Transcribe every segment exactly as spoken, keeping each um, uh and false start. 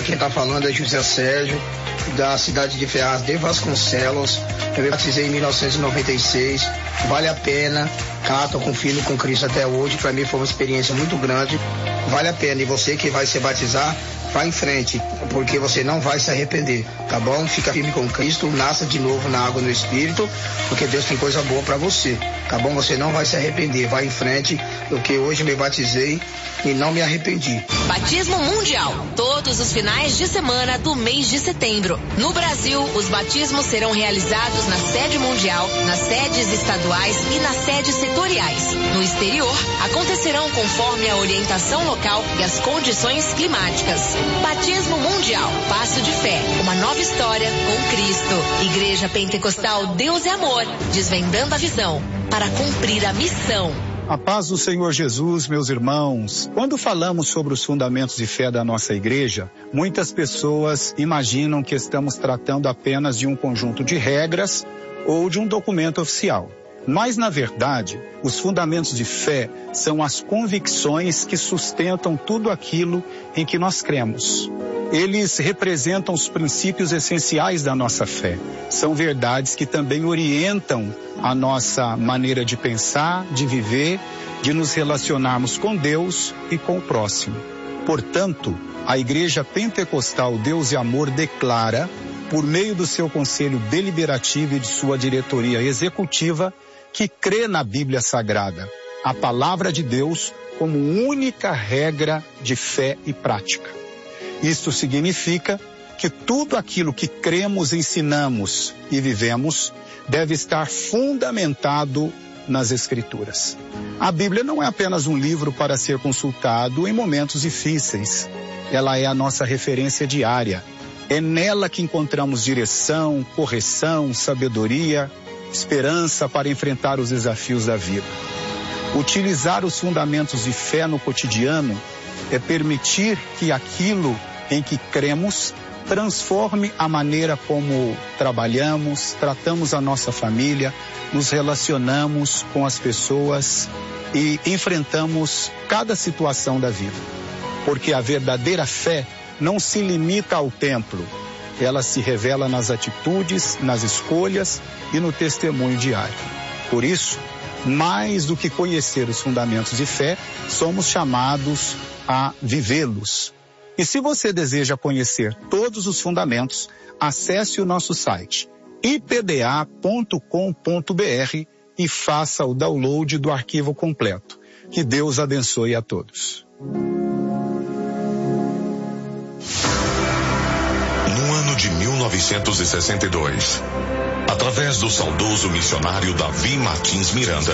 quem está falando é José Sérgio, da cidade de Ferraz de Vasconcelos. Eu me batizei em mil novecentos e noventa e seis. Vale a pena. Cato, confio com Cristo até hoje. Para mim foi uma experiência muito grande. Vale a pena. E você que vai se batizar, vá em frente, porque você não vai se arrepender, tá bom? Fica firme com Cristo, nasça de novo na água e no Espírito, porque Deus tem coisa boa para você, tá bom? Você não vai se arrepender, vai em frente, porque hoje me batizei e não me arrependi. Batismo Mundial, todos os finais de semana do mês de setembro. No Brasil, os batismos serão realizados na sede mundial, nas sedes estaduais e nas sedes setoriais. No exterior, acontecerão conforme a orientação local e as condições climáticas. Batismo Mundial, passo de fé, uma nova história com Cristo. Igreja Pentecostal Deus é Amor, desvendando a visão para cumprir a missão. A paz do Senhor Jesus, meus irmãos. Quando falamos sobre os fundamentos de fé da nossa igreja, muitas pessoas imaginam que estamos tratando apenas de um conjunto de regras ou de um documento oficial. Mas, na verdade, os fundamentos de fé são as convicções que sustentam tudo aquilo em que nós cremos. Eles representam os princípios essenciais da nossa fé. São verdades que também orientam a nossa maneira de pensar, de viver, de nos relacionarmos com Deus e com o próximo. Portanto, a Igreja Pentecostal Deus e Amor declara, por meio do seu conselho deliberativo e de sua diretoria executiva, que crê na Bíblia Sagrada, a palavra de Deus, como única regra de fé e prática. Isto significa que tudo aquilo que cremos, ensinamos e vivemos deve estar fundamentado nas Escrituras. A Bíblia não é apenas um livro para ser consultado em momentos difíceis. Ela é a nossa referência diária. É nela que encontramos direção, correção, sabedoria, esperança para enfrentar os desafios da vida. Utilizar os fundamentos de fé no cotidiano é permitir que aquilo em que cremos transforme a maneira como trabalhamos, tratamos a nossa família, nos relacionamos com as pessoas e enfrentamos cada situação da vida. Porque a verdadeira fé não se limita ao templo, ela se revela nas atitudes, nas escolhas e no testemunho diário. Por isso, mais do que conhecer os fundamentos de fé, somos chamados a vivê-los. E se você deseja conhecer todos os fundamentos, acesse o nosso site i p d a ponto com ponto b r e faça o download do arquivo completo. Que Deus abençoe a todos. No ano de mil novecentos e sessenta e dois, através do saudoso missionário Davi Martins Miranda,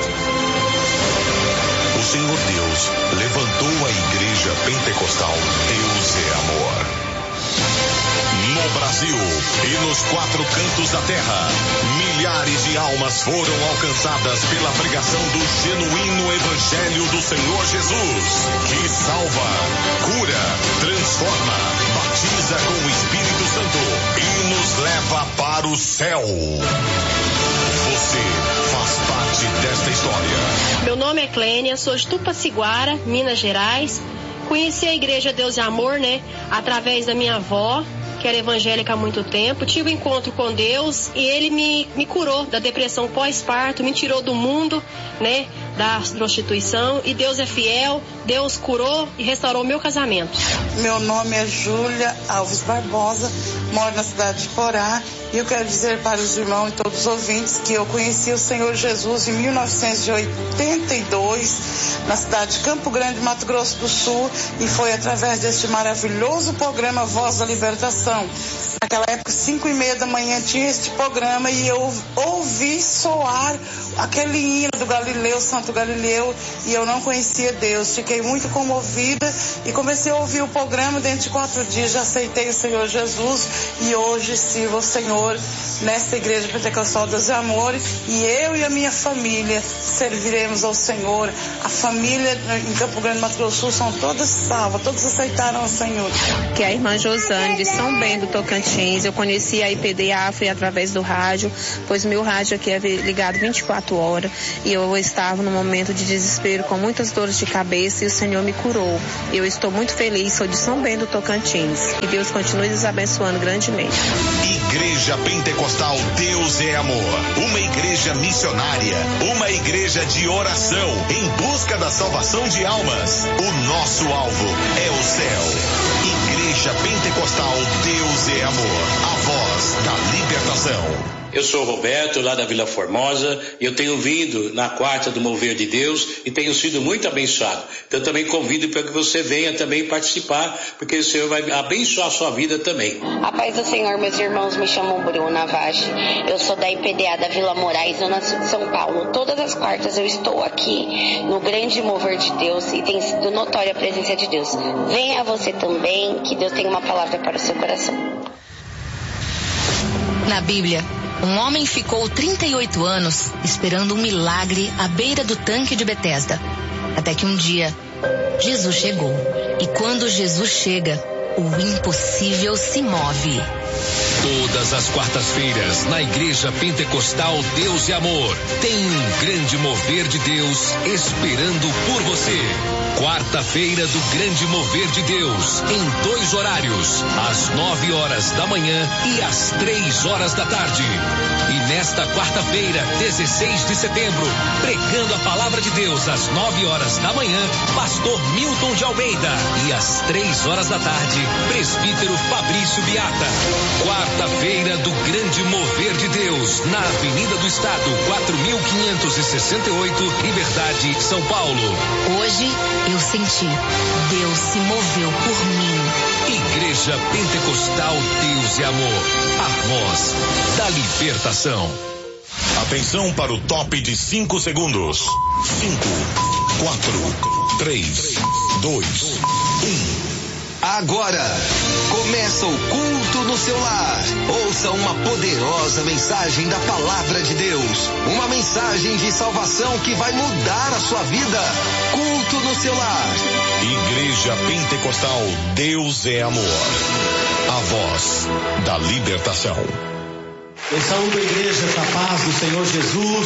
o Senhor Deus levantou a Igreja Pentecostal Deus é Amor. No Brasil e nos quatro cantos da terra, milhares de almas foram alcançadas pela pregação do genuíno Evangelho do Senhor Jesus, que salva, cura, transforma, batiza com o Espírito Santo e nos leva para o céu. Você faz parte desta história. Meu nome é Clênia, sou de Tupaciguara, Minas Gerais. Conheci a Igreja Deus é Amor, né, através da minha avó, que era evangélica há muito tempo. Tive um encontro com Deus e Ele me, me curou da depressão pós-parto, me tirou do mundo, né, da prostituição. E Deus é fiel, Deus curou e restaurou meu casamento. Meu nome é Júlia Alves Barbosa, moro na cidade de Porá. E eu quero dizer para os irmãos e todos os ouvintes que eu conheci o Senhor Jesus em mil novecentos e oitenta e dois, na cidade de Campo Grande, Mato Grosso do Sul, e foi através deste maravilhoso programa Voz da Libertação. Naquela época, cinco e meia da manhã, tinha este programa e eu ouvi soar aquele hino do Galileu, Santo Galileu, e eu não conhecia Deus. Fiquei muito comovida e comecei a ouvir o programa. Dentro de quatro dias já aceitei o Senhor Jesus e hoje sirvo o Senhor nesta Igreja Pentecostal Deus é Amor, e eu e a minha família serviremos ao Senhor. A família em Campo Grande, Mato Grosso do Sul, são todas salvas, todos aceitaram o Senhor. Que é a irmã Josane de São Bento do Tocantins. Tocantins. Eu conheci a I P D A, foi através do rádio, pois meu rádio aqui é ligado vinte e quatro horas e eu estava num momento de desespero com muitas dores de cabeça e o Senhor me curou. Eu estou muito feliz, sou de São Bento do Tocantins. Que Deus continue nos abençoando grandemente. Igreja Pentecostal Deus é Amor, uma igreja missionária, uma igreja de oração em busca da salvação de almas. O nosso alvo é o céu. Igreja Pentecostal Deus é Amor, a voz da libertação. Eu sou o Roberto, lá da Vila Formosa, e eu tenho vindo na quarta do Mover de Deus e tenho sido muito abençoado. Então eu também convido para que você venha também participar, porque o Senhor vai abençoar a sua vida também. A paz do Senhor, meus irmãos, me chamo Bruna Vage. Eu sou da I P D A da Vila Moraes, Zona Sul de São Paulo. Todas as quartas eu estou aqui no grande Mover de Deus e tem sido notória a presença de Deus. Venha você também, que Deus tem uma palavra para o seu coração. Na Bíblia, um homem ficou trinta e oito anos esperando um milagre à beira do tanque de Betesda. Até que um dia, Jesus chegou. E quando Jesus chega, o impossível se move. Todas as quartas-feiras, na Igreja Pentecostal Deus e Amor, tem um grande mover de Deus esperando por você. Quarta-feira do Grande Mover de Deus, em dois horários, às nove horas da manhã e às três horas da tarde. E nesta quarta-feira, dezesseis de setembro, pregando a palavra de Deus às nove horas da manhã, pastor Milton de Almeida. E às três horas da tarde, presbítero Fabrício Biata. Quarta-feira do Grande Mover de Deus, na Avenida do Estado, quatro mil quinhentos e sessenta e oito, Liberdade, São Paulo. Hoje eu senti, Deus se moveu por mim. Igreja Pentecostal Deus e Amor, a voz da libertação. Atenção para o top de cinco segundos. Cinco, quatro, três, dois, um. Agora, começa o culto no seu lar. Ouça uma poderosa mensagem da palavra de Deus. Uma mensagem de salvação que vai mudar a sua vida. Culto no seu lar. Igreja Pentecostal Deus é Amor, a voz da libertação. Eu saúdo a igreja com a paz do Senhor Jesus.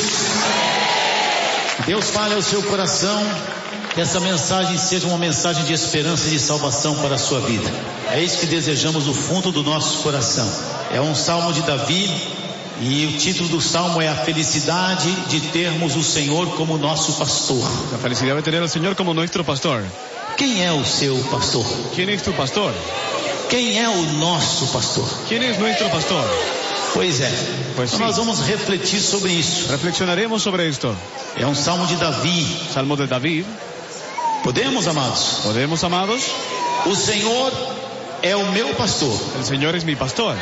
Deus fale ao seu coração. Que essa mensagem seja uma mensagem de esperança e de salvação para a sua vida. É isso que desejamos do fundo do nosso coração. É um salmo de Davi e o título do salmo é a felicidade de termos o Senhor como nosso pastor. A felicidade de ter o Senhor como nosso pastor. Quem é o seu pastor? Quem é tu pastor? Quem é o nosso pastor? Quem é nosso pastor? Pois é, pois então nós vamos refletir sobre isso. Reflexionaremos sobre isto. É um salmo de Davi. Salmo de Davi. Podemos, amados? Podemos, amados? O Senhor é o meu pastor. O Senhor é meu pastor.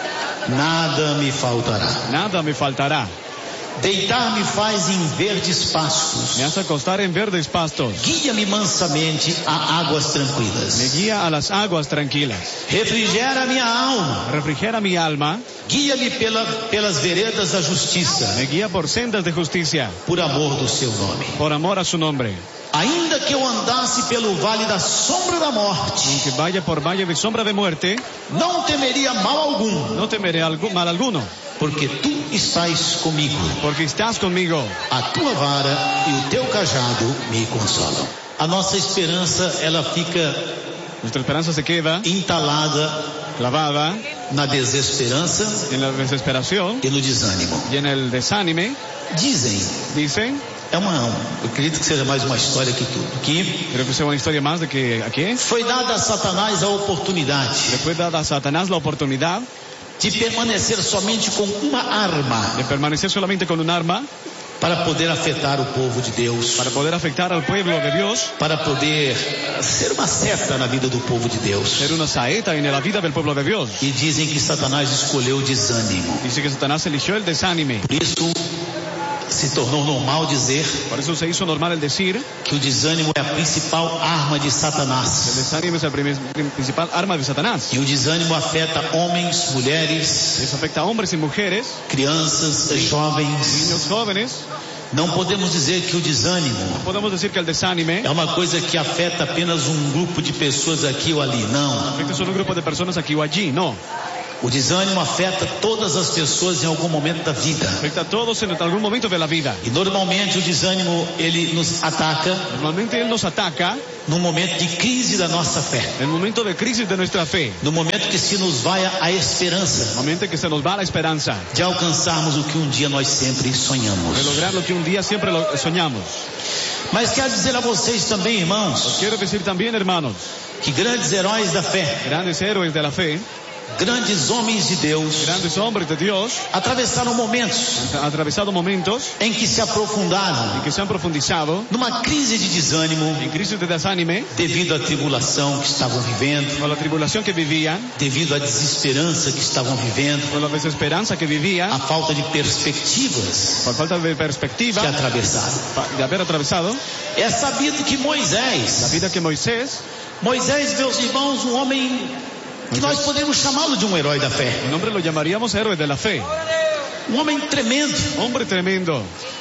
Nada me faltará. Nada me faltará. Deitar-me faz em verdes pastos. Me hace acostar em verdes pastos. Guia-me mansamente a águas tranquilas. Me guia a las aguas tranquilas. Refrigera minha alma. Refrigera mi alma. Guia-me pela, pelas veredas da justiça. Me guia por sendas de justiça. Por amor do seu nome. Por amor a su nombre. Ainda que eu andasse pelo vale da sombra da morte, aunque vaya por valle de sombra de muerte, não temeria mal algum, não temeré mal alguno, porque tu estás comigo, porque estás comigo, a tua vara e o teu cajado me consolam. A nossa esperança, ela fica, nuestra esperanza se queda entalada, clavada na desesperança, en la desesperación e no desânimo. Y en el desánime. Dizem, dizem. É uma, eu acredito que seja mais uma história que tudo. Que Creo que seja uma história mais do que aqui. Foi dada a Satanás a oportunidade. Foi dada a Satanás a oportunidade de permanecer somente com uma arma. De permanecer somente com uma arma. Para poder afetar o povo de Deus. Para poder afetar ao povo de Deus. Para poder ser uma seta na vida do povo de Deus. Ser uma saeta na vida do povo de Deus. E dizem que Satanás escolheu o desânimo. Dizem que Satanás eligiu o desânimo. Por isso se tornou normal dizer, por isso se hizo normal el decir, que o desânimo é a principal arma de Satanás. O desânimo é a principal arma de Satanás. E o desânimo afeta homens, mulheres, isso afeta homens e mulheres, crianças, jovens, niños jóvenes. Não podemos dizer que o desânimo não podemos dizer que o desânimo é uma coisa que afeta apenas um grupo de pessoas aqui ou ali, não. Afeta só um grupo de pessoas aqui ou ali, não. O desânimo afeta todas as pessoas em algum momento da vida. Afecta a todos en algún momento de la vida. E normalmente o desânimo ele nos ataca. Normalmente él nos ataca no momento de crise da nossa fé. En el momento de crisis de nuestra fe. No momento que se nos vai a esperança. No momento que se nos va la esperanza. De alcançarmos o que um dia nós sempre sonhamos. De lograr lo que un día siempre lo soñamos. Mas quero dizer a vocês também, irmãos. Os quiero decir también, hermanos. Que grandes heróis da fé. Grandes héroes de la fe. Grandes homens de Deus, grandes hombres de Dios, atravessaram momentos, atravessado momentos, em que se aprofundaram, em que se han profundizado, numa crise de desânimo, em crise de desânimo, devido à tribulação que estavam vivendo, por la tribulação que vivían, devido à desesperança que estavam vivendo, por la desesperança que vivían, a falta de perspectivas, por falta de perspectiva, que atravessaram, de haver atravessado. É sabido que Moisés, a vida que Moisés, Moisés, meus irmãos, um homem que nós podemos chamá-lo de um herói da fé. Um homem lo llamaríamos héroe de la fe. Um homem tremendo. Homem tremendo.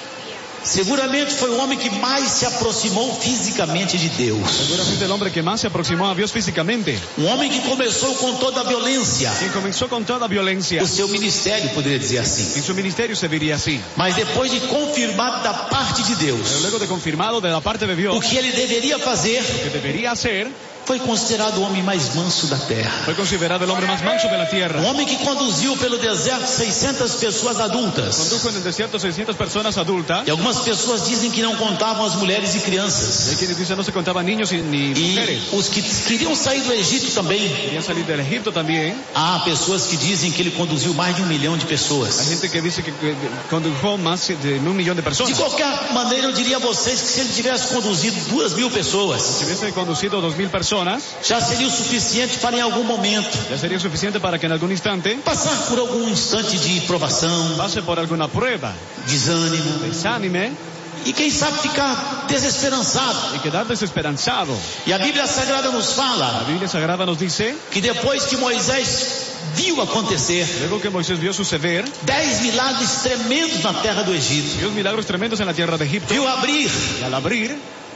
Seguramente foi o homem que mais se aproximou fisicamente de Deus. Seguramente o homem que mais se aproximou a Deus fisicamente. Um homem que começou com toda a violência. Que começou com toda a violência. O seu ministério, poderia dizer assim. E seu ministério se diria assim. Mas depois de confirmado da parte de Deus. Pero luego de confirmado da parte de Deus. O que ele deveria fazer. O que deveria ser. Foi considerado o homem mais manso da terra. Foi considerado o homem mais manso da terra. Um homem que conduziu pelo deserto seiscentas pessoas adultas. Condujo no deserto seiscentas pessoas adultas. E algumas pessoas dizem que não contavam as mulheres e crianças. Hay quienes dicen não se contavam niños ni e mulheres. Os que queriam sair do Egito também. Queriam sair do Egito também. Há pessoas que dizem que ele conduziu mais de um milhão de pessoas. Há gente que diz que conduziu mais de um milhão de pessoas. De qualquer maneira, eu diria a vocês que se ele tivesse conduzido duas mil pessoas. Se tivesse conduzido duas mil pessoas. Já seria o suficiente para em algum momento. Já seria suficiente para que em algum instante. Passar por algum instante de provação. Passe por alguma prueba. Desânimo. Desânimo. E quem sabe ficar desesperançado. E quedar desesperançado. E a Bíblia Sagrada nos fala. A Bíblia Sagrada nos diz que depois que Moisés viu acontecer. Luego que Moisés viu suceder. Dez milagres tremendos na terra do Egito. Viu milagros tremendos na terra do Egito. Viu abrir. E al abrir.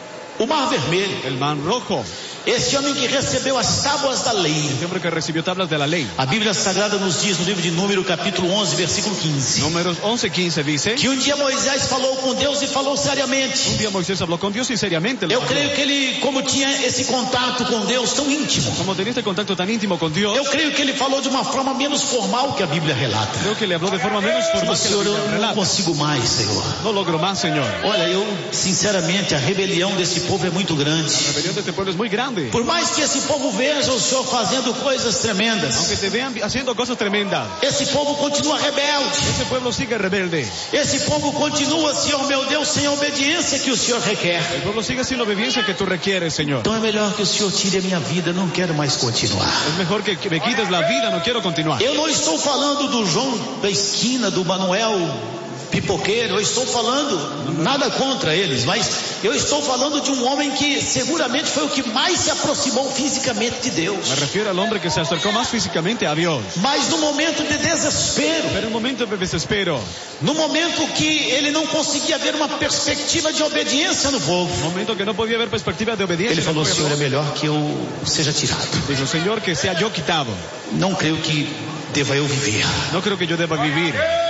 O mar vermelho. El mar rojo. Esse homem que recebeu as tábuas da lei. Esse homem que recebeu tábuas da lei. A Bíblia Sagrada nos diz no livro de Número, capítulo onze, versículo quinze. Números onze, quinze diz que um dia Moisés falou com Deus e falou seriamente. Um dia Moisés falou com Deus e seriamente. Eu creio que ele, como tinha esse contato com Deus tão íntimo. Como tinha esse contato tão íntimo com Deus. Eu creio que ele falou de uma forma menos formal que a Bíblia relata. Creio que ele falou de forma menos formal que a Senhor, Bíblia eu relata. não consigo mais, Senhor. Não logro mais, Senhor. Olha, eu sinceramente a rebelião desse povo é muito grande. A rebelião desse povo é muito grande. Por mais que esse povo veja o Senhor fazendo coisas tremendas. Aunque te vean haciendo cosas tremendas. Esse povo continua rebelde. Esse povo sigue rebelde. Esse povo continua, Senhor meu Deus, sem a obediência que o Senhor requer. O povo sigue sem a obediência que tu requieres, Senhor. Então é melhor que o Senhor tire a minha vida, não quero mais continuar. É melhor que me quites a vida, não quero continuar. Eu não estou falando do João da esquina, do Manuel pipoqueiro, eu estou falando nada contra eles, mas eu estou falando de um homem que seguramente foi o que mais se aproximou fisicamente de Deus. Me refiro ao homem que se acercou mais fisicamente a Deus. Mas no momento de desespero, pero no momento de desespero, no momento que ele não conseguia ver uma perspectiva de obediência no povo, no momento que não podia ver perspectiva de obediência, ele falou: Senhor, é melhor que eu seja tirado. Dijo: Senhor, que seja eu quitado. Não creio que deva eu viver. Não creio que eu deva viver.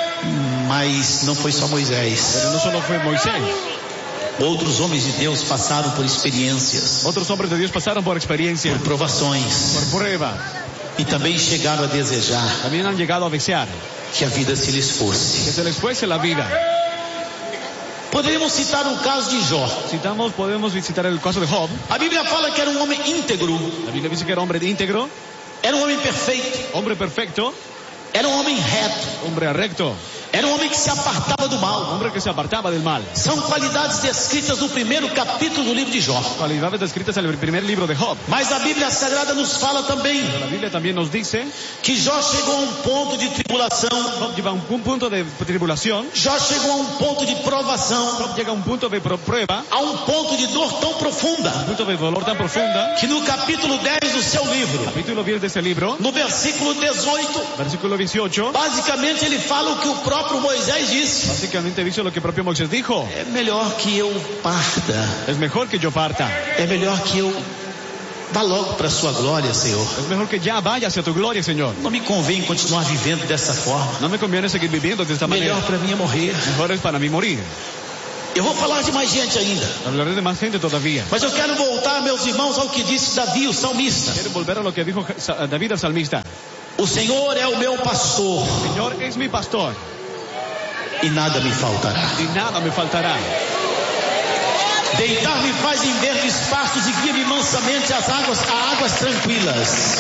Mas não foi só Moisés. Pero não só foi Moisés. Outros homens de Deus passaram por experiências. Outros homens de Deus passaram por experiências. Por provações. Por pruebas. E também chegaram a desejar. Também han chegado a desejar. Que a vida se lhes fosse. Que se lhes fosse a vida. Poderíamos citar o caso de Jó. Citamos, podemos citar o caso de Job. A Bíblia fala que era um homem íntegro. A Bíblia diz que era um homem íntegro. Era um homem perfeito. Homem perfeito. Era um homem reto. Homem recto. Era um homem que se apartava do mal. Homem que se apartava do mal. São qualidades descritas no primeiro capítulo do livro de Jó. Qualidades descritas no primeiro livro de Job. Mas a Bíblia Sagrada nos fala também. A Bíblia também nos diz que Jó chegou a um ponto de tribulação. Job chegou a um ponto de tribulação. Jó chegou a um ponto de provação. Job chega a um ponto de prueba. A um ponto de dor tão profunda. Um ponto de dolor tão profunda. Que no capítulo dez do seu livro. Capítulo dez desse livro. No versículo dezoito. Versículo dezoito. Basicamente ele fala o que o próprio Moisés disse. Basicamente dice lo que propio Moisés dijo. É melhor que eu parta. Es mejor que yo parta. É melhor que eu Vá logo para a sua glória, Senhor. Es mejor que ya vaya hacia tu gloria, Señor. Não me convém continuar vivendo dessa forma. No me conviene seguir viviendo de esta manera. Melhor para mim é morrer. Mejor es para mí morir. Eu vou falar de mais gente ainda. Hablaré de más gente todavía. Mas eu quero voltar, meus irmãos, ao que disse Davi, o salmista. Quiero volver a lo que dijo David el salmista. O Senhor é o meu pastor. El Señor es mi pastor. E nada me faltará. Y nada me faltará. Deitar-me faz em verdes pastos e guia-me mansamente às águas, a águas tranquilas.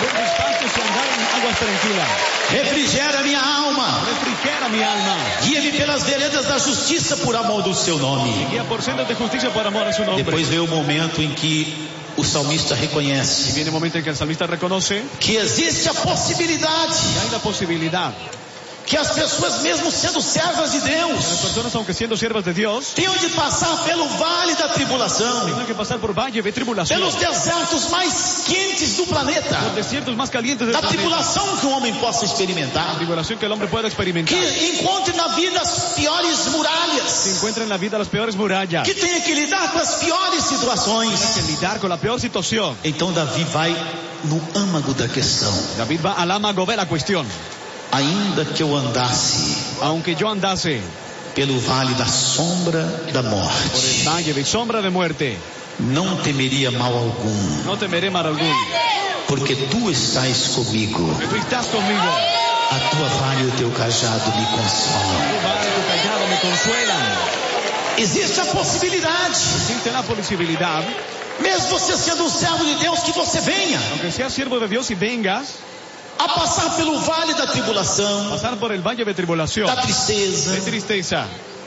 Refrigera minha alma. Refrigera mi alma. Guia-me pelas veredas da justiça por amor do seu nome. Guia por sendas de justicia por amor a su nombre. Depois veio o momento em que o salmista reconhece. Y viene el momento en que el salmista reconoce que existe a possibilidade. Que hay la posibilidad. Que as pessoas, mesmo sendo servas de Deus, as pessoas, aunque sendo servas de Deus, tenham de passar pelo vale da tribulação, tenham que passar por valle de tribulação, pelos desertos mais quentes do planeta, os desertos mais calientes do da planeta, tribulação que o homem possa experimentar, a tribulação que o homem pode experimentar, que encontre na vida as piores muralhas, que encontre na vida as piores muralhas, que tenha que lidar com as piores situações, tenha que lidar com a pior situação. Então Davi vai no âmago da questão. David va al âmago de la cuestión. Ainda que eu andasse, aunque yo andase, pelo vale da sombra da morte, por el valle de sombra de muerte, não temeria mal algum, no temeré mal algum, porque tu estás comigo, porque tu estás comigo, a tua vara e o teu cajado me consolam, tu vara e tu cajado me consuelam. Existe a possibilidade, existe a possibilidade, mesmo você sendo um servo de Deus, que você venha, aunque seas siervo de Deus e vengas, a passar pelo vale da tribulação, passar por el valle de tribulação, da tristeza, de tristeza,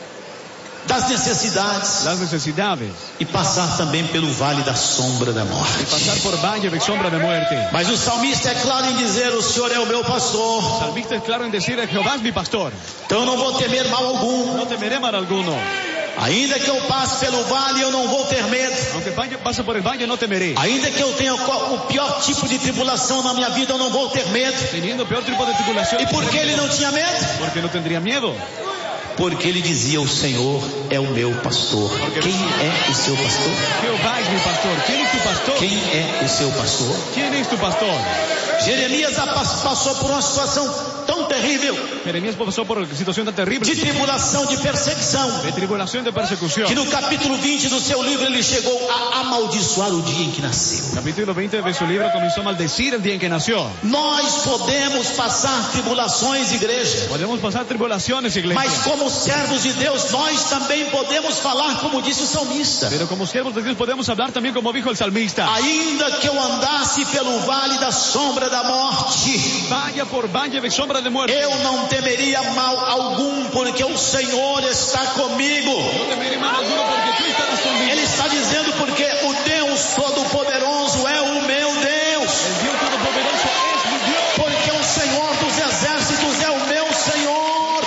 das necessidades, das necessidades, e passar também pelo vale da sombra da morte, e passar por valle de sombra de muerte. Mas o salmista é claro em dizer: o Senhor é o meu pastor. O salmista é claro em dizer: Jeová é meu pastor. Então eu não vou temer mal algum. Não temeré mal alguno. Ainda que eu passe pelo vale, eu não vou ter medo. Aunque passe por el valle, não temerei. Ainda que eu tenha o pior tipo de tribulação na minha vida, eu não vou ter medo. Teniendo o pior tipo de tribulação. E por que ele não tinha medo? Porque não teria medo. Porque ele dizia: o Senhor é o meu pastor. Porque quem é o seu pastor? Jeová é meu pastor. Quem é tu pastor? Quem é o seu pastor? Quem é tu pastor? Jeremias passou por uma situação tão terrível. Jeremias passou por uma situação tão terrível. De tribulação, de perseguição. De tribulação e de persecução. Que no capítulo vinte do seu livro ele chegou a amaldiçoar o dia em que nasceu. Capítulo vinte de seu livro começou a maldecir o dia em que nasceu. Nós podemos passar tribulações, igreja. Podemos passar tribulações, igreja. Mas como servos de Deus, nós também podemos falar como disse o salmista. Pero como servos de Deus podemos falar também como dijo o salmista. Ainda que eu andasse pelo vale da sombra da morte, vaya por valle de sombra de muerte, eu não temeria mal algum, porque o Senhor está comigo. Não temerei mal algum, porque tu estás comigo. Ele está dizendo: porque o Deus Todo-Poderoso é o meu Deus. El Dios Todo-Poderoso es mi Dios. Porque o Senhor dos Exércitos é o meu Senhor.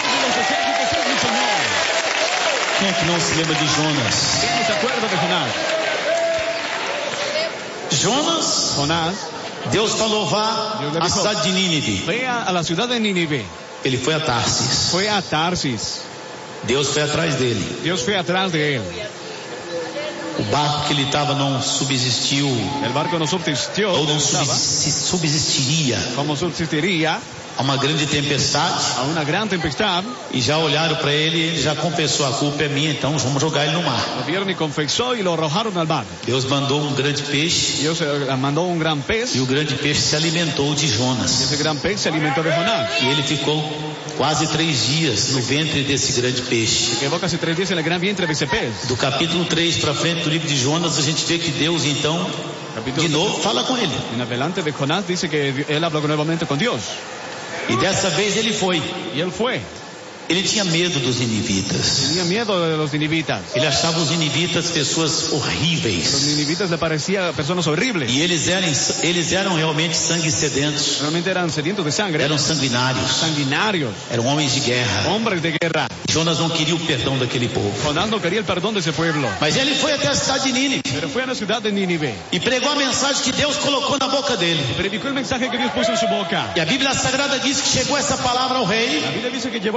Quem é que não se lembra de Jonas? Quem não se acuerda de Jonás? Jonas, Jonás, Deus falou: vá à cidade de Nínive. Foi a, a cidade de Nínive. Ele foi a Tarsis. Foi a Tarsis. Deus foi atrás dele. Deus foi atrás de ele. O barco que ele estava não subsistiu. O barco não subsistiu. Ou não subsistiria. Como subsistiria? A uma grande tempestade. A uma grande tempestade. E já olharam para ele e ele já confessou: a culpa é minha, então vamos jogar ele no mar. Lo vieron y confesó y lo arrojaron al mar. Deus mandou um grande peixe. Deus mandou um grande peixe. E o grande peixe se alimentou de Jonas. E esse grande peixe se alimentou de Jonás. E ele ficou quase três dias no ventre desse grande peixe. Quedou quase três dias no grande ventre desse peixe. Do capítulo três para frente do livro de Jonas, a gente vê que Deus então capítulo de novo fala com ele. En adelante de Jonás dice que ele falou novamente com Deus. E dessa vez ele foi. E ele foi. Ele tinha medo dos ninivitas. Tinha medo dos ninivitas. Ele achava os ninivitas pessoas horríveis. Os ninivitas lhe pareciam pessoas horríveis. E eles eram, eles eram realmente sangue sedentos. Realmente eram sedientos de sangue. Eram sanguinários. Sanguinários. Eram homens de guerra. Homens de guerra. Jonas não queria o perdão daquele povo. Jonas não queria o perdão desse povo. Mas ele foi até a cidade de Nínive. Pero foi na cidade de Nínive. E pregou a mensagem que Deus colocou na boca dele. Predicou a mensagem que Deus pôs em sua boca. E a Bíblia Sagrada diz que chegou essa palavra ao rei. A Bíblia diz que levou esta palavra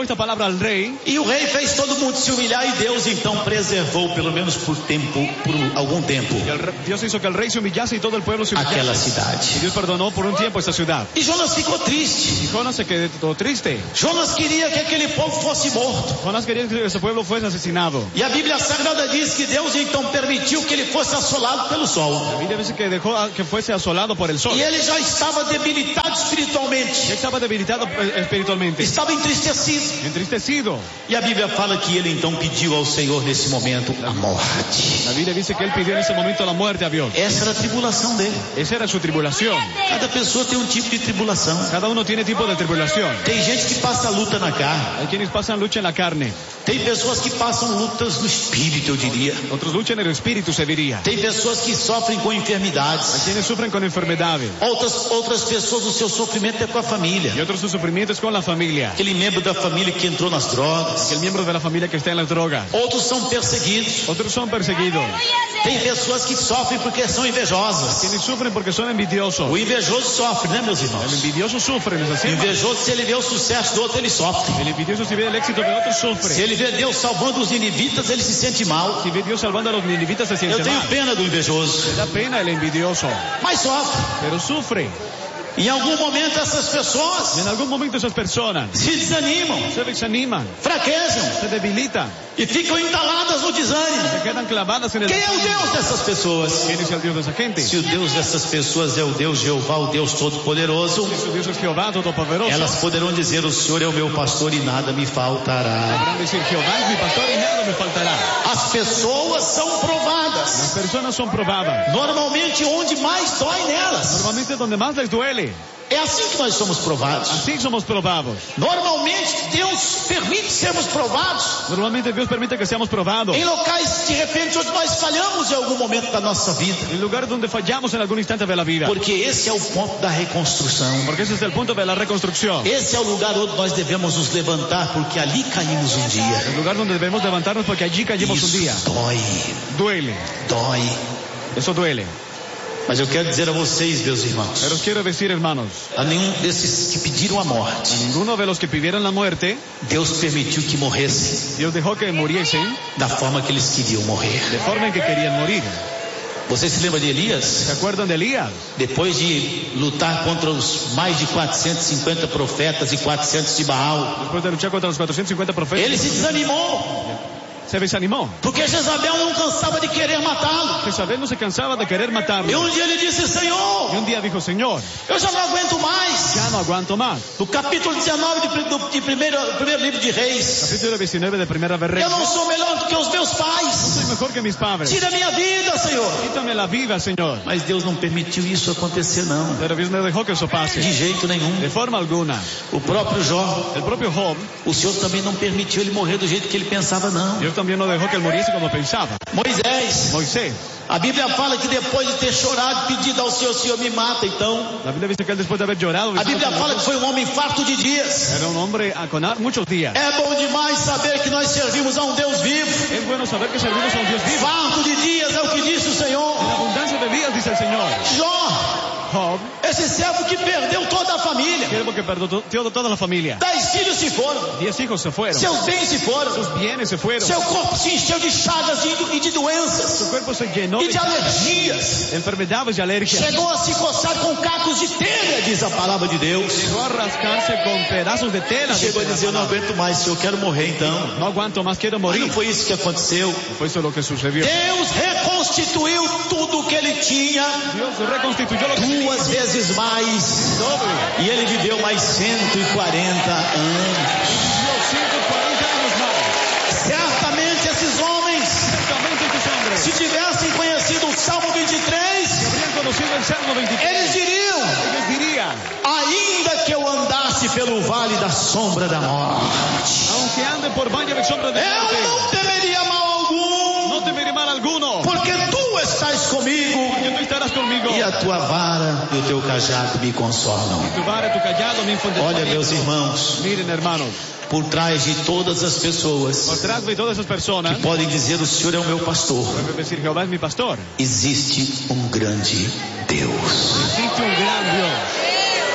al rey. E o rei fez todo mundo se humilhar e Deus então preservou, pelo menos por tempo, por algum tempo, Y el re- Dios hizo que el rey se humillase y todo el pueblo se humillase. aquela cidade. Y Dios perdonó por un tiempo esta ciudad. E Jonas ficou triste. Y Jonas se quedó triste. Jonas queria que aquele povo fosse morto. Jonas quería que ese pueblo fuese asesinado. E a Bíblia Sagrada diz que Deus então permitiu que ele fosse assolado pelo sol. La Biblia dice que dejó a- que fuese asolado por el sol. E ele já estava debilitado espiritualmente. Ya estaba debilitado eh, espiritualmente. Estava entristecido. Entristecido. E a Bíblia fala que ele então pediu ao Senhor nesse momento a morte. La Biblia dice que él pidió en ese momento la muerte a Dios. Essa era a tribulação dele. Esa era su tribulación. Cada pessoa tem um tipo de tribulação. Cada uno tiene tipo de tribulación. Tem gente que passa luta na carne. Hay quienes pasan lucha en la carne. Tem pessoas que passam lutas no espírito, eu diria. Otros luchan en el espíritu, se diría. Tem pessoas que sofrem com Hay enfermidades. quienes sufren con enfermedades. Outras, outras pessoas, o seu sofrimento é com a família. Y otros su sufrimiento es con la familia. Aquele membro da família que entrou nas drogas. El miembro de la familia que está en las drogas. Outros são perseguidos. Otros son perseguidos. Tem pessoas que sofrem porque são invejosas. Quienes sufren porque son envidiosos. O invejoso sofre, né, meus El irmãos? envidioso sufre, ¿no es O así? invejoso, se ele vê o sucesso do outro, ele sofre. El envidioso si ve el éxito de otro Se sufre. ele vê Deus salvando os ninivitas, ele se sente mal. Si ve Dios salvando a los ninivitas se siente Eu tenho mal. pena do invejoso, Le da pena el envidioso. mas sofre. Pero sufre. Em algum momento essas Y pessoas en algún momento esas personas se desanimam, se desaniman, fraquejam se debilitan, e ficam entaladas no desânimo. se quedan clavadas en el... Quem é o Deus dessas pessoas? ¿Quién es el Dios de esa gente? Se o Deus dessas pessoas é o Deus Jeová, o Deus Todo-Poderoso, Si su Dios es Jehová Todopoderoso, elas poderão dizer: o Senhor é o meu pastor e nada me faltará. podrán decir, Jehová es mi pastor y nada me faltará. As pessoas são Las provadas. personas son probadas. Normalmente onde mais dói nelas. Normalmente donde más les duele. É assim que nós somos provados. Así somos probados. Normalmente Deus permite sermos provados Normalmente Dios permite que seamos probados. em locais de repente onde nós falhamos em algum momento da nossa vida. En lugares donde fallamos en algún instante de la vida. Porque esse é o ponto da reconstrução. Porque ese es el punto de la reconstrucción. Esse é o lugar onde nós devemos nos levantar, porque ali caímos um dia. El lugar donde debemos levantarnos porque allí caímos un día. Isso dói, Duele. dói. Eso duele. Mas eu quero dizer a vocês, meus irmãos, Pero os quiero decir, hermanos, a nenhum desses que pediram a morte, ninguno de los que pidieron la muerte, Deus permitiu que morressem Dios dejó que muriesen da forma que eles queriam morrer. de forma en que querían morir. Você se lembra de Elias? ¿Se acuerdan de Elías? Depois de lutar contra os mais de quatrocentos e cinquenta profetas e quatrocentos de Baal, Después de luchar contra los cuatrocientos cincuenta profetas, ele se desanimou, se desanimó. porque Jezabel não cansava de querer matá-lo. Jezabel no se cansaba de querer E matarlo. um dia ele disse: Y Senhor, un día dijo, Señor, eu já não aguento mais. ya no aguanto más. No capítulo dezenove de, do, de primeiro, primeiro livro de Reis, Capítulo diecinueve de Primera de Reyes. eu não sou melhor do que os meus pais. Soy mejor que mis padres. Tira minha vida, Senhor. Quítame la vida, Señor. Mas Deus não permitiu isso acontecer, não. Pero Dios no dejó que eso pase. De jeito nenhum. De forma alguna. O próprio Jó, El propio Job, o Senhor também não permitiu ele morrer do jeito que ele pensava, não. Dios también no dejó que él muriese como pensaba. Moisés, Moisés, a Bíblia fala que depois de ter chorado, pedido ao Senhor: Senhor, me mata então. la Biblia dice que él después de haber llorado, A Bíblia fala que foi um homem farto de dias. era un hombre a- con a- muchos días. É bom demais saber que nós servimos a um Deus vivo. Es bueno saber que servimos a un Dios vivo. Farto de dias é o que disse o Senhor. En abundancia de días, dice el Señor. Jó, Job, esse servo que perdeu toda a família. siervo que perdió to- toda, toda la familia. Dez filhos se foram. Diez hijos se fueron. Seus bens se foram. Sus bienes se fueron. Seu corpo se encheu de chagas e de Su doenças cuerpo se llenó e de de alergias. enfermedades y alergias. Chegou a se coçar com cacos de telha, diz a palavra de Deus. Llegó a rascarse con pedazos de tela. Chegou a dice dizer: la eu não palabra. aguento mais, Senhor, eu quero morrer então. No aguanto más, quiero Mas morir. não foi isso que aconteceu. Fue eso lo que sucedió. Deus reconstituiu tudo o que ele tinha Dios reconstituyó lo que tenía. duas vezes mais. Doble. E ele viveu mais cento e quarenta anos. Vivió ciento cuarenta años más. Certamente esses homens, Ciertamente estos hombres, se tivessem conhecido o Salmo vinte e três, si habrían conocido el Salmo veintitrés, eles diriam: ellos dirían, ainda que eu andasse pelo vale da sombra da morte, aunque ande por valle de sombra de eu muerte, não temeria mal algum, no temeré mal alguno, porque tu estás comigo, porque tú estarás conmigo. e a tua vara e o teu cajado me consolam. Tu vara, tu callado me infunden. Olha, meus irmãos, Miren, hermanos, por trás de todas as pessoas por detrás de todas esas personas, que podem dizer: o Senhor é o meu pastor, pueden decir, Jehová es mi pastor. existe um grande Deus. Existe un gran Dios.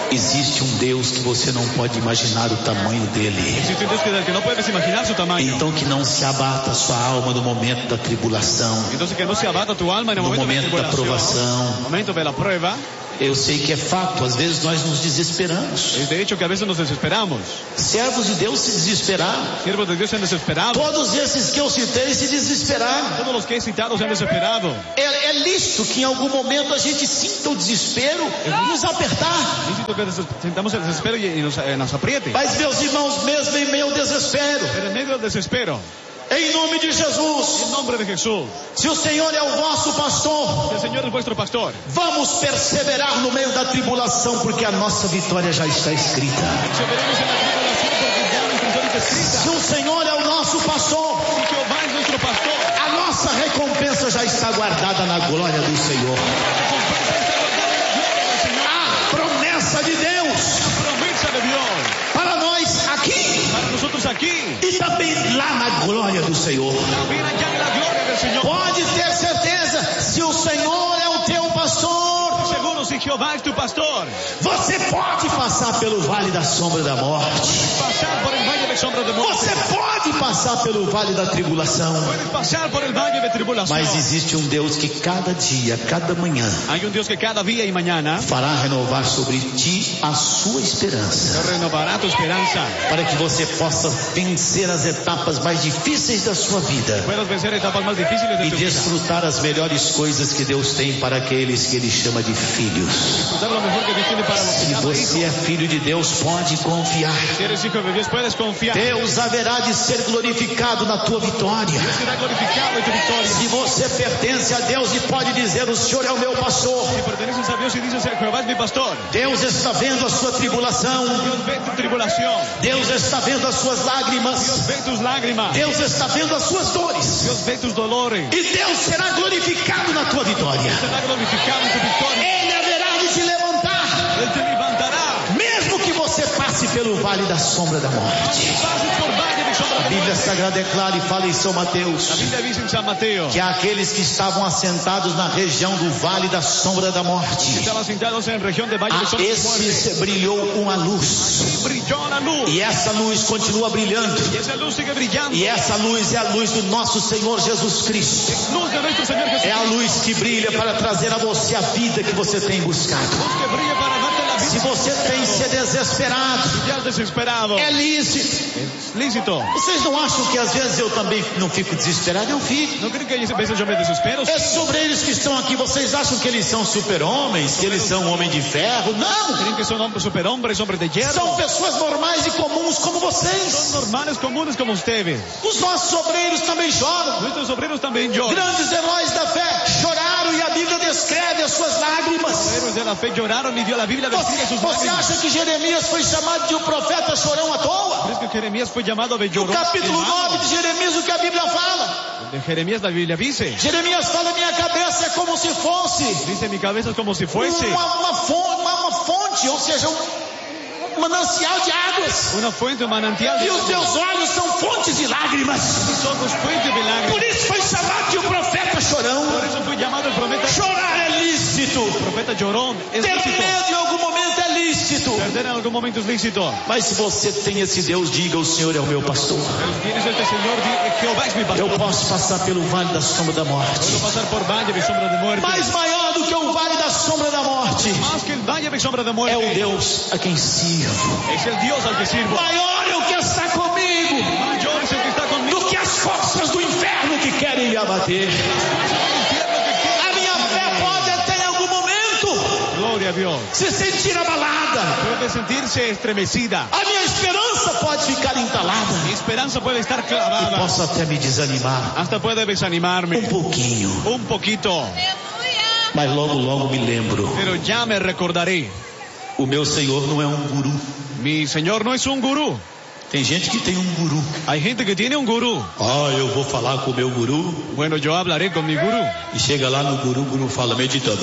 Existe um Deus que você não pode imaginar o tamanho dele. Existe um Deus que, que não puedes imaginar su tamaño. Então que não se abata a sua alma no momento da tribulação. Então que não se abata tu alma no, no momento, momento da, da provação. No momento da prova. Eu sei que é fato, às vezes nós nos desesperamos. É de hecho que a vezes nos desesperamos. Servos de Deus se desesperaram. Servos de Deus se desesperaram. Todos esses que eu citei se desesperaram. Todos os que he citado se han desesperado. É, é lícito que em algum momento a gente sinta o desespero e nos apertar. Lícito que sintamos o desespero e nos, eh, nos apriete. Mas meus irmãos, mesmo em meio ao desespero, em meio ao desespero, em nome de Jesus, em nome de Jesus, se o Senhor é o vosso pastor, se o Senhor é o vosso pastor, vamos perseverar no meio da tribulação, porque a nossa vitória já está escrita. Perseveremos na tribulação, porque já a nossa vitória está escrita. Se o Senhor é o nosso pastor, se Jeová é nosso pastor, a nossa recompensa já está guardada na glória do Senhor. A promessa de Deus, a promessa de Deus, para nós aqui, para nós aqui, e também lá na glória do Senhor. Também na glória do Senhor. Pode ter certeza, se o Senhor é o teu pastor, seguro se Jeová é tu pastor, você pode passar pelo vale da sombra da morte. Passar por el valle de sombra de morte. Você pode passar pelo vale da tribulação. Pode passar por el valle de tribulação. Mas existe um Deus que cada dia, cada manhã, há um Deus que cada dia e manhã fará renovar sobre ti a sua esperança. Renovará tu esperança. Para que você possa vencer as etapas mais difíceis da sua vida. Puedas vencer etapas mais difíceis de e desfrutar vida. As melhores coisas que Deus tem para aqueles que Ele chama de filhos. Se você é filho de Deus, pode confiar. Se eres hijo de Deus, puedes confiar. Deus haverá de ser glorificado na tua vitória. Deus será glorificado em tua vitória. Se você pertence a Deus e pode dizer: o Senhor é o meu pastor. Se pertences a Deus e dizes: Jeová é meu pastor. Deus está vendo a sua tribulação. Deus vê tu tribulação. Deus está vendo as suas lágrimas. Deus vê tus lágrimas. Deus está vendo as suas dores. Deus vê tus dolores. E Deus será glorificado na tua vitória. Deus será glorificado em tua vitória. Ele haverá de te levantar. Ele te levantará. Mesmo que você passe pelo vale da sombra da morte. A Bíblia Sagrada é clara e fala em São Mateus. A Bíblia diz em São Mateus que aqueles que estavam assentados na região do vale da sombra da morte, estavam assentados em região de vale de sombra da morte, esses brilhou uma luz. Brilhou na luz. E essa luz continua brilhando. E essa luz sigue brilhando. E essa luz é a luz do nosso Senhor Jesus Cristo. Luz de nosso Senhor Jesus. É a luz que brilha para trazer a você a vida que você tem buscado. Luz que brilha para darte a vida. Se você tem se desesperado, desesperado, é lícito. É lícito. Vocês não acham que às vezes eu também não fico desesperado? Eu fico. Não creio que às vezes eu me desespero? Esses obreiros que estão aqui, vocês acham que eles são super-homens? Que eles são homem de ferro? Não! Creem que são super-homens, homens de hierro? São pessoas normais e comuns como vocês. São normais, comuns como ustedes. Os nossos obreiros também choram. Nossos obreiros também choram. Grandes heróis da fé choraram e a Bíblia descreve as suas lágrimas. Os heróis da fé choraram e a Bíblia descreve as suas lágrimas. Você acha que Jeremias foi chamado de um profeta chorão à toa? Por isso que Jeremias foi chamado de chorão. No capítulo nove de Jeremias, o que a Bíblia fala? De Jeremias da Bíblia dice. Jeremias fala: minha cabeça é como se fosse. Dice: minha cabeça é como se fosse. Uma, uma, fonte, uma, uma fonte, ou seja, um um manancial de águas. Uma fonte, um manancial de e os teus olhos são fontes de lágrimas. Somos fontes de lágrimas. Por isso foi chamado de um profeta chorão. Por isso foi chamado de profeta. Chorar é lícito. O profeta chorão é Ter lícito. medo em algum momento é lícito. Perder em algum momento é lícito. Mas se você tem esse Deus, diga: o Senhor é o meu pastor. Eu posso passar pelo vale da sombra da morte. Eu passar por vale de sombra de morte. Mais maior do que o vale da sombra da morte. Mais que o vale de sombra da morte. É o Deus a quem sirvo. É o Deus ao que sirvo. Maior é o que está comigo. Maior é o que está comigo. Do que as forças do inferno que querem me abater. A minha fé pode até em algum momento, glória a Deus, se sentir abalada. Pode sentir-se estremecida. A minha esperança pode ficar entalada. Minha esperança pode estar clavada. E posso até me desanimar. Hasta puede desanimarme. Um pouquinho. Um pouquito. Mas logo, logo me lembro. Pero já me recordarei. O meu Senhor não é um guru. Mi Senhor não é um guru. Tem gente que tem um guru. Há gente que tem um guru. Ah, eu vou falar com o meu guru. Bueno, eu hablarei com meu guru. E chega lá no guru, o guru fala meditando.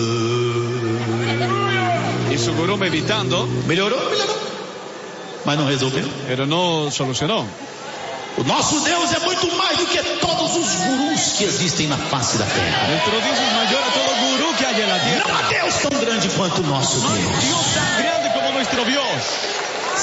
E o guru meditando. Melhorou, melhorou. Mas não resolveu. Pero não solucionou. O nosso Deus é muito mais do que todos os gurus que existem na face da terra. Nuestro Deus é maior a todo guru que há na terra. Não há Deus tão grande quanto o nosso Deus. Deus tão grande como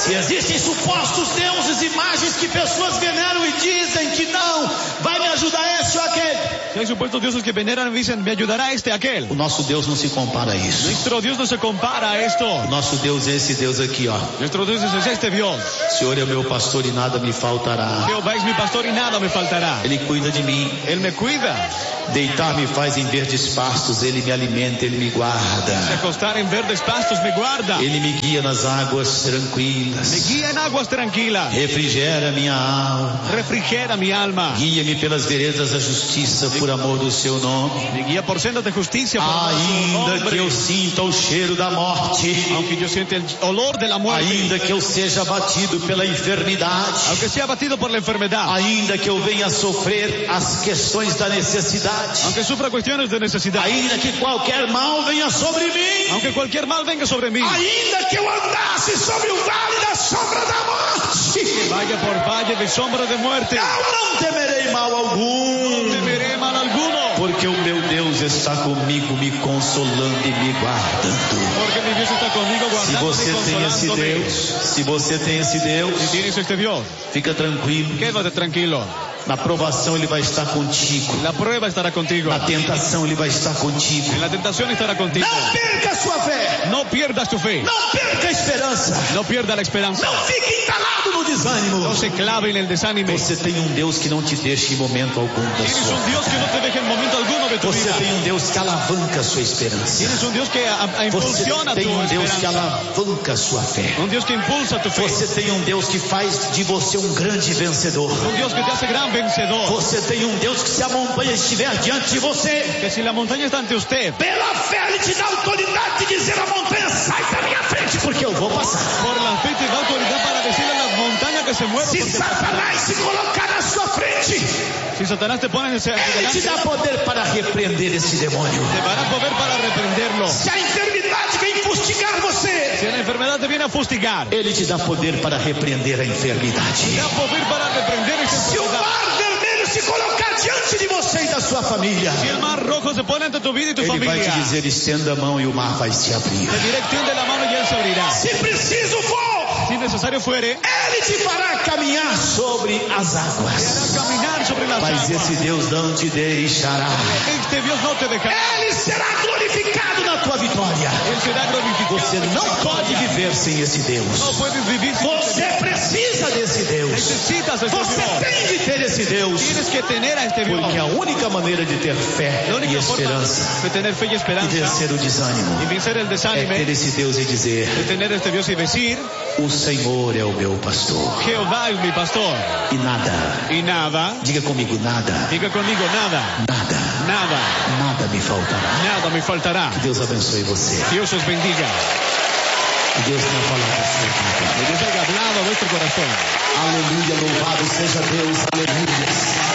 Se existem supostos deuses, imagens que pessoas veneram e dizem que não, vai me ajudar esse ou aquele. Si hay supuestos dioses que veneran y dicen, me ayudará este aquel. O nosso Deus não se compara a isso. Nuestro Dios no se compara a esto. O nosso Deus é esse Deus aqui, ó. Nuestro Dios es este Dios. O Senhor é o meu pastor e nada me faltará. Jehová es mi pastor y nada me faltará. Ele cuida de mim. Él me cuida. Deitar-me faz em verdes pastos, Ele me alimenta, Ele me guarda. Se acostar en verdes pastos me guarda. Ele me guia nas águas tranquilas. Me guia en aguas tranquilas. Refrigera minha alma. Refrigera mi alma. Guia-me pelas veredas da justiça por amor do seu nome. Me guia por sendas de justicia por amor do seu nome. Ainda que eu sinta o cheiro da morte. Aunque yo sienta el olor de la muerte. Ainda que eu seja abatido pela enfermidade. Aunque sea abatido por la enfermedad. Ainda que eu venha sofrer as questões da necessidade. Aunque sufra cuestiones de necesidad. Ainda que qualquer mal venha sobre mim. Aunque cualquier mal venga sobre mí. Ainda que eu andasse sobre o vale da sombra da morte. Vaya por valle de sombra de muerte. Eu não temerei mal algum. No temeré mal alguno. Porque o meu Deus está comigo, me consolando e me guardando. Porque mi Dios está conmigo guardando. Se você tem esse Deus, se você tem esse Deus, si tienes este Dios, fica tranquilo. Quédate tranquilo. Na provação Ele vai estar contigo. La prueba estará contigo. Na tentação Ele vai estar contigo. En la tentación estará contigo. Não perca a sua fé. No pierdas tu fe. Não perca a esperança. No pierda la esperanza. Não fique entalado no desânimo. No se clave en el desánimo. Você tem um Deus que não te deixa em momento algum da Tienes sua un Dios que no te deja en momento alguno de tu Você vida. tem um Deus que alavanca a sua esperança. Tienes un Dios que a, a impulsiona Você tem tu um Deus esperanza. que alavanca a sua fé. Un Dios que impulsa tu fe. Você tem um Deus que faz de você um grande vencedor. Un Dios que te hace gran vencedor. Você tem um Deus que se a montanha estiver diante de você, que se la montaña está ante usted, pela fé Ele te dá autoridade de dizer à montanha, sai da minha frente, porque eu vou passar. Por la fe te da autoridad para decirle a las montañas que se muevan. Se Satanás se colocar na sua frente, si Satanás te pone en ese, Ele te dá poder para repreender esse demônio. Te dará poder para reprenderlo. Se a enfermidade vem fustigar você, si la enfermedad te viene a fustigar, Ele te dá poder para repreender a enfermidade. Te dá poder para reprender esa enfermedad. Se o mar vermelho se colocar diante de você e da sua família, si el mar rojo se pone ante tu vida y tu Ele familia, vai te dizer, estenda a mão e o mar vai se abrir. te diré, extiende la mano y él se abrirá. Se preciso for, si necesario fuere, Ele te fará caminhar sobre as águas. te hará caminar sobre las Mas aguas. esse Deus não te deixará. Este Dios no te dejará. Ele será glorificado na tua vitória. Él será glorificado. Você não pode viver sem esse Deus. No puedes vivir sin Você precisa desse Deus. Necesitas ese Você Dios. tem de ter esse Deus. Tienes que tener a este Dios. Porque a única maneira de ter fé La e única forma esperança de tener fe y e esperanza vencer o desânimo y vencer el é desánimo ter esse Deus e dizer: de tener este Dios y decir, o Senhor é o meu pastor. Jehová es mi pastor. E nada, Y nada, diga comigo, nada, diga conmigo, nada, nada, nada, nada me faltará. nada me faltará. Que Deus abençoe você. Dios os bendiga. Que Deus tenha falado a sua vida. Que Dios haya hablado a vuestro corazón. Aleluia, louvado seja Deus, aleluia.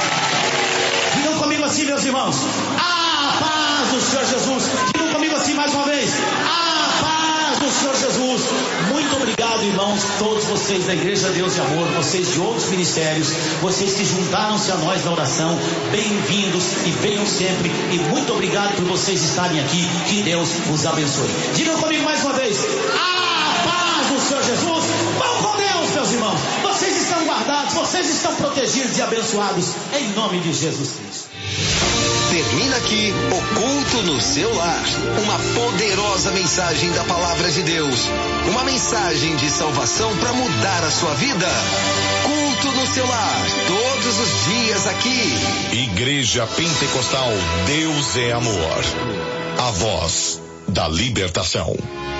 Digam comigo assim, meus irmãos: a paz do Senhor Jesus. Digam comigo assim mais uma vez: a paz do Senhor Jesus. Muito obrigado, irmãos, todos vocês da Igreja Deus e Amor, vocês de outros ministérios, vocês que juntaram-se a nós na oração. Bem-vindos e venham sempre. E muito obrigado por vocês estarem aqui. Que Deus vos abençoe. Digam comigo mais uma vez: a paz do Senhor Jesus. Vão com Deus, meus irmãos. Vocês estão guardados, vocês estão protegidos e abençoados em nome de Jesus Cristo. Termina aqui o culto no seu lar. Uma poderosa mensagem da palavra de Deus. Uma mensagem de salvação para mudar a sua vida. Culto no seu lar, todos os dias aqui. Igreja Pentecostal Deus é Amor. A voz da libertação.